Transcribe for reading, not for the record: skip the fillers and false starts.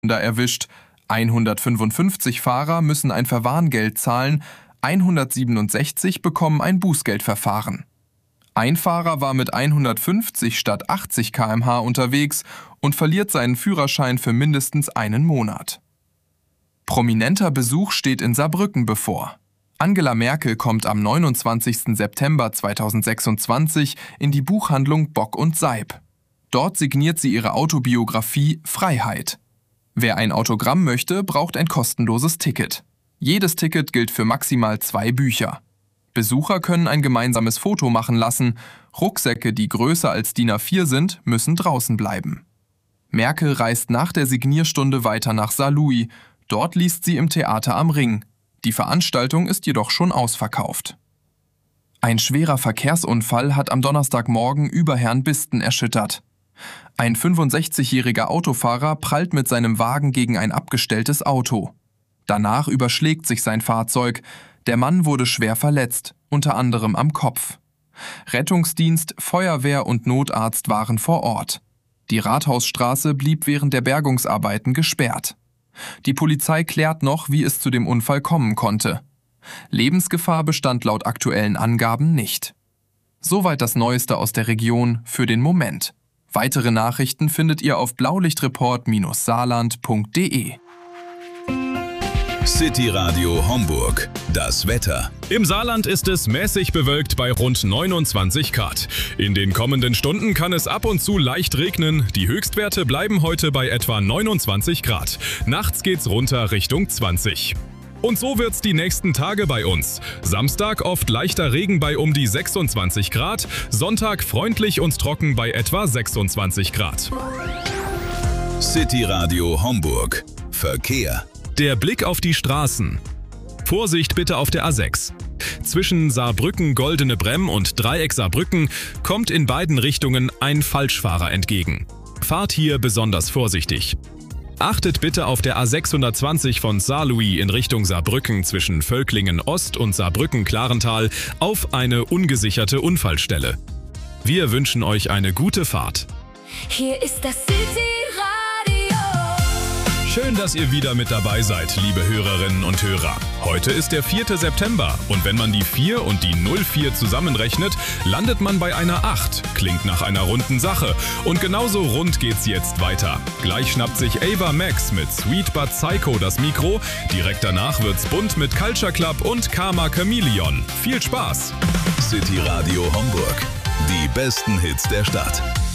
erwischt. 155 Fahrer müssen ein Verwarngeld zahlen, 167 bekommen ein Bußgeldverfahren. Ein Fahrer war mit 150 statt 80 km/h unterwegs und verliert seinen Führerschein für mindestens einen Monat. Prominenter Besuch steht in Saarbrücken bevor. Angela Merkel kommt am 29. September 2026 in die Buchhandlung Bock und Seib. Dort signiert sie ihre Autobiografie Freiheit. Wer ein Autogramm möchte, braucht ein kostenloses Ticket. Jedes Ticket gilt für maximal 2 Bücher. Besucher können ein gemeinsames Foto machen lassen. Rucksäcke, die größer als DIN A4 sind, müssen draußen bleiben. Merkel reist nach der Signierstunde weiter nach Saarlouis. Dort liest sie im Theater am Ring. Die Veranstaltung ist jedoch schon ausverkauft. Ein schwerer Verkehrsunfall hat am Donnerstagmorgen Überherrnbisten erschüttert. Ein 65-jähriger Autofahrer prallt mit seinem Wagen gegen ein abgestelltes Auto. Danach überschlägt sich sein Fahrzeug. Der Mann wurde schwer verletzt, unter anderem am Kopf. Rettungsdienst, Feuerwehr und Notarzt waren vor Ort. Die Rathausstraße blieb während der Bergungsarbeiten gesperrt. Die Polizei klärt noch, wie es zu dem Unfall kommen konnte. Lebensgefahr bestand laut aktuellen Angaben nicht. Soweit das Neueste aus der Region für den Moment. Weitere Nachrichten findet ihr auf blaulichtreport-saarland.de. City Radio Homburg. Das Wetter. Im Saarland ist es mäßig bewölkt bei rund 29 Grad. In den kommenden Stunden kann es ab und zu leicht regnen. Die Höchstwerte bleiben heute bei etwa 29 Grad. Nachts geht's runter Richtung 20. Und so wird's die nächsten Tage bei uns. Samstag oft leichter Regen bei um die 26 Grad. Sonntag freundlich und trocken bei etwa 26 Grad. City Radio Homburg. Verkehr. Der Blick auf die Straßen. Vorsicht bitte auf der A6. Zwischen Saarbrücken-Goldene Bremm und Dreieck Saarbrücken kommt in beiden Richtungen ein Falschfahrer entgegen. Fahrt hier besonders vorsichtig. Achtet bitte auf der A620 von Saarlouis in Richtung Saarbrücken zwischen Völklingen Ost und Saarbrücken-Klarental auf eine ungesicherte Unfallstelle. Wir wünschen euch eine gute Fahrt. Hier ist das City Radio. Schön, dass ihr wieder mit dabei seid, liebe Hörerinnen und Hörer. Heute ist der 4. September und wenn man die 4 und die 04 zusammenrechnet, landet man bei einer 8. Klingt nach einer runden Sache. Und genauso rund geht's jetzt weiter. Gleich schnappt sich Ava Max mit Sweet But Psycho das Mikro. Direkt danach wird's bunt mit Culture Club und Karma Chameleon. Viel Spaß! City Radio Homburg. Die besten Hits der Stadt.